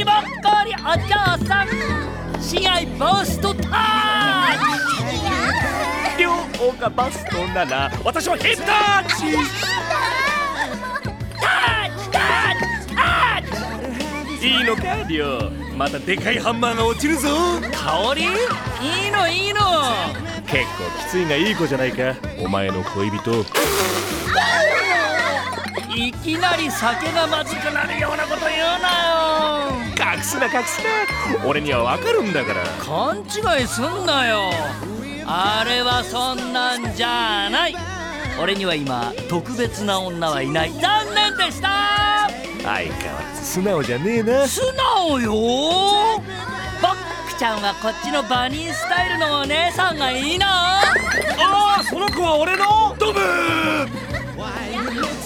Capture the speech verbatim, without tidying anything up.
りばっかりお嬢さん試合バストタッチ。 両方がバストなら私はヒップタッチ。 タッチタッチタッチ。 いいのか両、またでかいハンマーが落ちるぞ。 香りいいのいいの。 結構きついがいい子じゃないかお前の恋人。 いきなり酒がまずくなるようなこと言うなよ。 隠すな隠すな、俺にはわかるんだから。 勘違いすんなよ。あれはそんなんじゃない。俺には今特別な女はいない。残念でした。 相変わらず素直じゃねえな。 素直よ。ボックちゃんはこっちのバニースタイルのお姉さんがいいな。 ああ、その子は俺の。ど